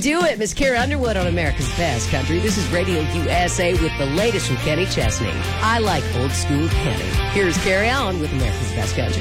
do it, Miss Carrie Underwood on America's Best Country. This is Radio USA with the latest from Kenny Chesney. I like old school Kenny. Here's Carrie on with America's Best Country.